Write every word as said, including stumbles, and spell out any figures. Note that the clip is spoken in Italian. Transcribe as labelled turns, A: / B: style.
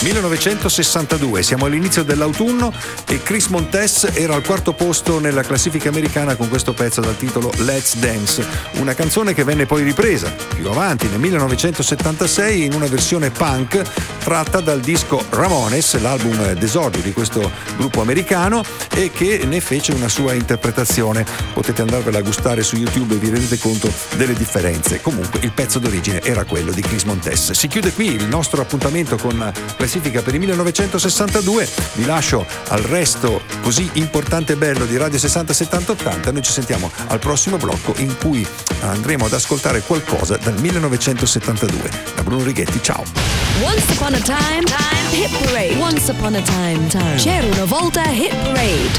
A: millenovecentosessantadue, siamo all'inizio dell'autunno e Chris Montez era al quarto posto nella classifica americana con questo pezzo dal titolo Let's Dance, una canzone che venne poi ripresa più avanti nel millenovecentosettantasei in una versione punk tratta dal disco Ramones, l'album d'esordio di questo gruppo americano, e che ne fece una sua interpretazione. Potete andarvela a gustare su YouTube e vi rendete conto delle differenze. Comunque il pezzo d'origine era quello di Chris Montez. Si chiude qui il nostro appuntamento con la classifica per il millenovecentosessantadue. Vi lascio al resto così importante e bello di Radio sessanta settanta ottanta. Noi ci sentiamo al prossimo blocco in cui andremo ad ascoltare qualcosa dal millenovecentosettantadue. Da Bruno Righetti, ciao.
B: Once upon a time, time, hit parade. Once upon a time, time. C'era una volta hit parade.